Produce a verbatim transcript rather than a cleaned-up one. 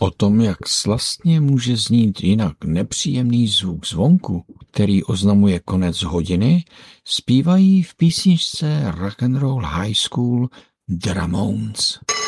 O tom, jak slastně může znít jinak nepříjemný zvuk zvonku, který oznamuje konec hodiny, zpívají v písničce Rock and Roll High School The Ramones.